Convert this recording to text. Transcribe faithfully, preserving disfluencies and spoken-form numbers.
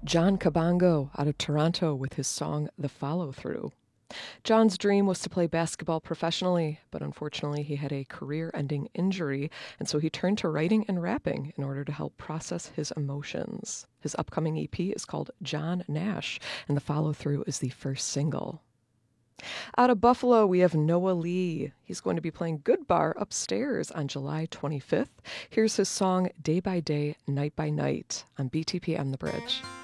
John Cabango out of Toronto with his song The Follow Through. John's dream was to play basketball professionally, but unfortunately he had a career-ending injury, and so he turned to writing and rapping in order to help process his emotions. His upcoming E P is called John Nash, and The Follow Through is the first single. Out of Buffalo, we have Noah Lee. He's going to be playing Good Bar upstairs on July twenty-fifth. Here's his song Day by Day, Night by Night on B T P M The Bridge.